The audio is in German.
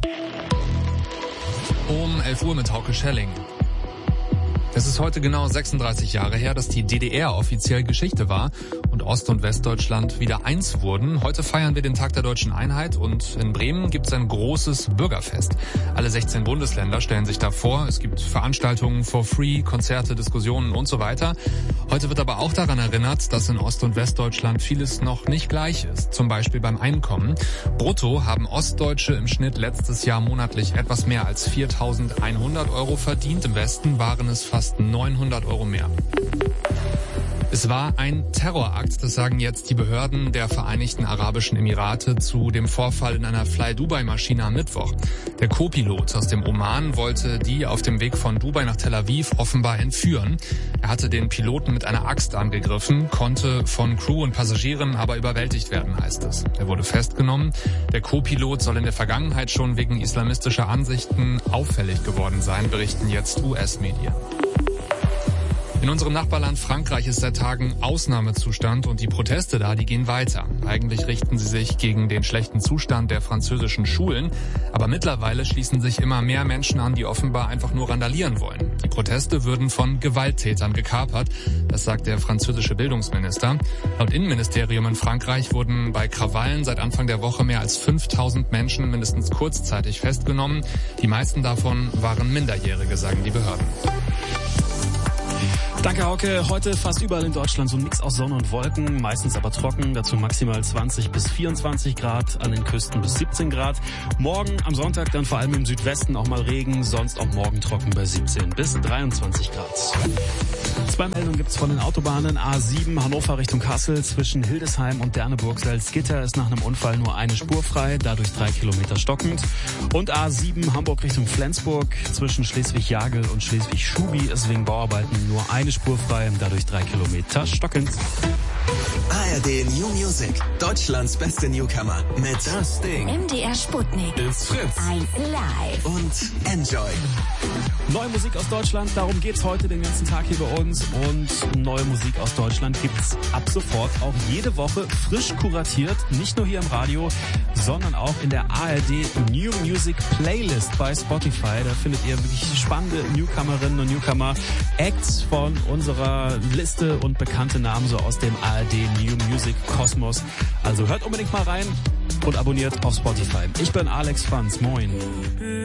Um 11 Uhr mit Hauke Schelling. Es ist heute genau 36 Jahre her, dass die DDR offiziell Geschichte war und Ost- und Westdeutschland wieder eins wurden. Heute feiern wir den Tag der deutschen Einheit und in Bremen gibt es ein großes Bürgerfest. Alle 16 Bundesländer stellen sich da vor. Es gibt Veranstaltungen for free, Konzerte, Diskussionen und so weiter. Heute wird aber auch daran erinnert, dass in Ost- und Westdeutschland vieles noch nicht gleich ist. Zum Beispiel beim Einkommen. Brutto haben Ostdeutsche im Schnitt letztes Jahr monatlich etwas mehr als 4.100 € verdient. Im Westen waren es fast 900 € mehr. Es war ein Terrorakt, das sagen jetzt die Behörden der Vereinigten Arabischen Emirate zu dem Vorfall in einer Fly-Dubai-Maschine am Mittwoch. Der Co-Pilot aus dem Oman wollte die auf dem Weg von Dubai nach Tel Aviv offenbar entführen. Er hatte den Piloten mit einer Axt angegriffen, konnte von Crew und Passagieren aber überwältigt werden, heißt es. Er wurde festgenommen. Der Co-Pilot soll in der Vergangenheit schon wegen islamistischer Ansichten auffällig geworden sein, berichten jetzt US-Medien. In unserem Nachbarland Frankreich ist seit Tagen Ausnahmezustand und die Proteste da, die gehen weiter. Eigentlich richten sie sich gegen den schlechten Zustand der französischen Schulen, aber mittlerweile schließen sich immer mehr Menschen an, die offenbar einfach nur randalieren wollen. Die Proteste würden von Gewalttätern gekapert, das sagt der französische Bildungsminister. Laut Innenministerium in Frankreich wurden bei Krawallen seit Anfang der Woche mehr als 5.000 Menschen mindestens kurzzeitig festgenommen. Die meisten davon waren Minderjährige, sagen die Behörden. Danke, Hauke. Heute fast überall in Deutschland so ein Mix aus Sonne und Wolken, meistens aber trocken, dazu maximal 20 bis 24 Grad, an den Küsten bis 17 Grad. Morgen am Sonntag dann vor allem im Südwesten auch mal Regen, sonst auch morgen trocken bei 17 bis 23 Grad. 2 Meldungen gibt's von den Autobahnen. A7 Hannover Richtung Kassel zwischen Hildesheim und Derneburg-Salzgitter ist nach einem Unfall nur eine Spur frei, dadurch 3 Kilometer stockend. Und A7 Hamburg Richtung Flensburg zwischen Schleswig-Jagel und Schleswig-Schubi ist wegen Bauarbeiten nur eine Spur frei, dadurch 3 Kilometer stockend. ARD New Music, Deutschlands beste Newcomer mit Das Ding. MDR Sputnik. Ist Fritz. 1 Live. Und Enjoy. Neue Musik aus Deutschland, darum geht's heute den ganzen Tag hier bei uns. Und neue Musik aus Deutschland gibt's ab sofort auch jede Woche frisch kuratiert. Nicht nur hier im Radio, sondern auch in der ARD New Music Playlist bei Spotify. Da findet ihr wirklich spannende Newcomerinnen und Newcomer, Acts von unserer Liste und bekannte Namen so aus dem ARD New Music Kosmos. Also hört unbedingt mal rein und abonniert auf Spotify. Ich bin Alex Franz. Moin.